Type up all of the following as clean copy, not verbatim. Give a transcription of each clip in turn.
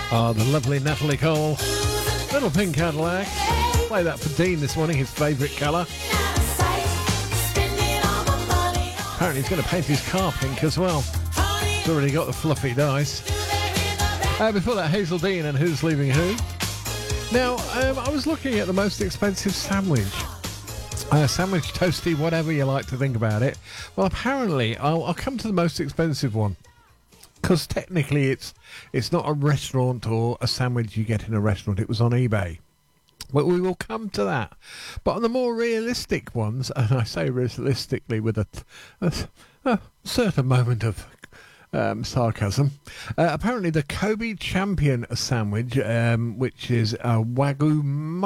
Oh, the lovely Natalie Cole. Little Pink Cadillac. Play that for Dean this morning, his favourite colour. Apparently he's going to paint his car pink as well. He's already got the fluffy dice. Before that, Hazel Dean and Who's Leaving Who. Now, I was looking at the most expensive sandwich. Sandwich, toasty, whatever you like to think about it. Well, apparently, I'll come to the most expensive one. Because technically it's not a restaurant or a sandwich you get in a restaurant. It was on eBay. But we will come to that. But on the more realistic ones, and I say realistically with a certain moment of sarcasm, apparently the Kobe Champion sandwich, which is a Wagyu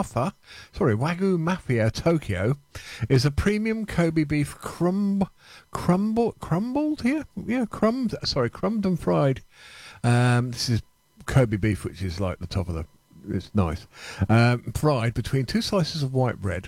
Mafia Tokyo, is a premium Kobe beef crumbled here? Yeah, crumbed and fried. This is Kobe beef, which is like the top of it's nice. Fried between two slices of white bread.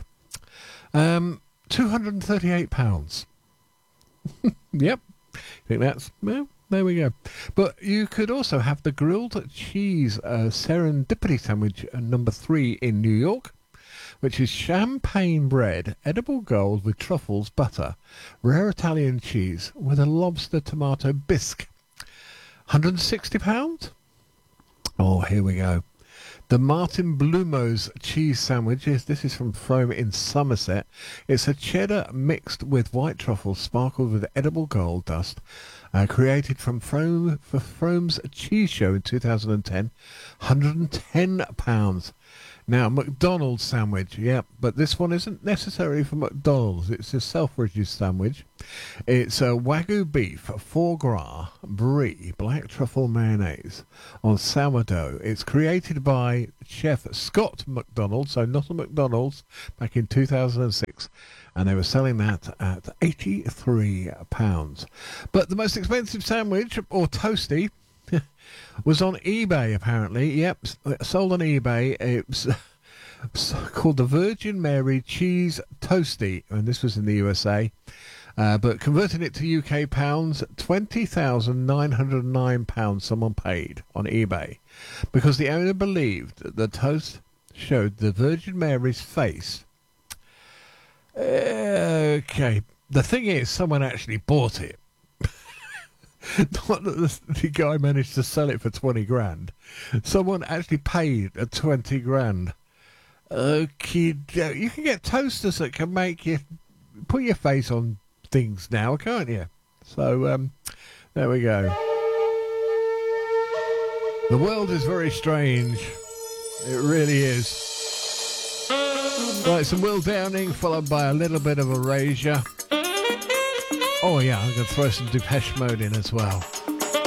£238. Yep. I think that's, well, there we go. But you could also have the grilled cheese serendipity sandwich number 3 in New York, which is champagne bread, edible gold with truffles, butter, rare Italian cheese with a lobster tomato bisque. £160? Oh, here we go. The Martin Blumo's cheese sandwich, this is from Frome in Somerset. It's a cheddar mixed with white truffles sparkled with edible gold dust, created from Frome's cheese show in 2010. £110. Now, McDonald's sandwich, yeah, but this one isn't necessarily for McDonald's. It's a Selfridges sandwich. It's a Wagyu beef, foie gras, brie, black truffle mayonnaise on sourdough. It's created by Chef Scott McDonald, so not a McDonald's, back in 2006. And they were selling that at £83. But the most expensive sandwich, or toasty, was on eBay, apparently. Yep, sold on eBay. It's called the Virgin Mary Cheese Toasty, and this was in the USA. But converting it to UK pounds, £20,909 someone paid on eBay, because the owner believed that the toast showed the Virgin Mary's face. Okay, the thing is, someone actually bought it. Not that the guy managed to sell it for 20 grand. Someone actually paid 20 grand. Okay, you can get toasters that can make you put your face on things now, can't you? So, there we go. The world is very strange. It really is. Right, some Will Downing followed by a little bit of Erasure. Oh yeah, I'm going to throw some Depeche Mode in as well.